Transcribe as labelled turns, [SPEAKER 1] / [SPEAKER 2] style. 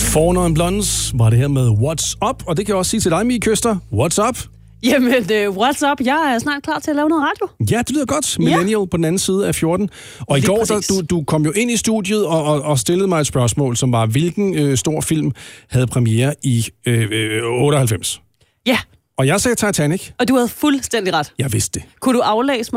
[SPEAKER 1] Four Non Blondes var det her med What's Up, og det kan jeg også sige til dig, Mie Køster. What's up?
[SPEAKER 2] Jamen, what's up? Jeg er snart klar til at lave noget radio.
[SPEAKER 1] Ja, det lyder godt. Millennial på den anden side af 14. Og i går, du kom jo ind i studiet og stillede mig et spørgsmål, som var, hvilken stor film havde premiere i 98?
[SPEAKER 2] Ja.
[SPEAKER 1] Og jeg sagde Titanic.
[SPEAKER 2] Og du havde fuldstændig ret.
[SPEAKER 1] Jeg vidste det.
[SPEAKER 2] Kunne du aflæse mig,